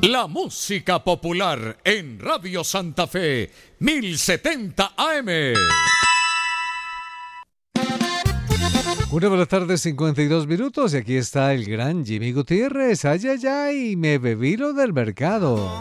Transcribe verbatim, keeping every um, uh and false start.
La música popular en Radio Santa Fe, mil setenta A M. Una de la tarde, cincuenta y dos minutos, y aquí está el gran Jimmy Gutiérrez. Ay, ay, ay, me bebí lo del mercado.